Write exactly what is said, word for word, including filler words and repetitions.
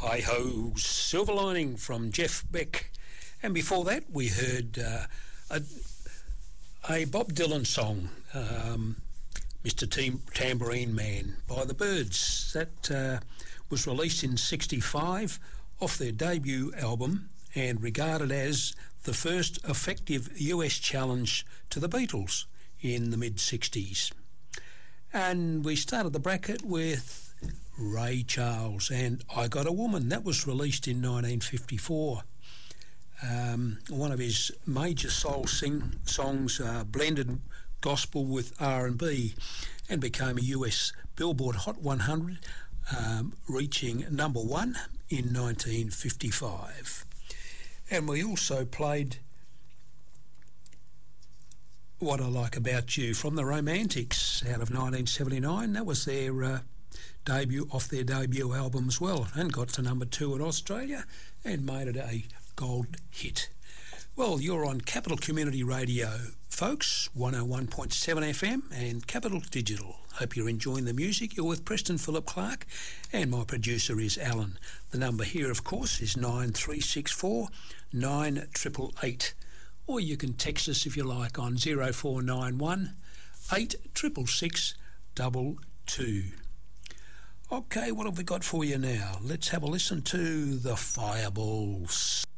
Hi-Ho, Silver Lining from Jeff Beck. And before that, we heard uh, a, a Bob Dylan song, um, Mister Team Tambourine Man by the Byrds. That uh, was released in sixty-five off their debut album and regarded as the first effective U S challenge to the Beatles in the mid-sixties. And we started the bracket with Ray Charles and I Got a Woman. That was released in nineteen fifty-four. Um, one of his major soul sing songs, uh, blended gospel with R and B, and became a U S Billboard Hot one hundred, um, reaching number one in nineteen fifty-five. And we also played What I Like About You from the Romantics out of nineteen seventy-nine. That was their uh, debut, off their debut album as well, and got to number two in Australia and made it a gold hit. Well, you're on Capital Community Radio, folks, one oh one point seven F M and Capital Digital. Hope you're enjoying the music. You're with Preston Philip Clark, and my producer is Alan. The number here, of course, is nine three six four nine eight eight eight, or you can text us if you like on zero four nine one eight six six six two two. Okay, what have we got for you now? Let's have a listen to the Fireballs.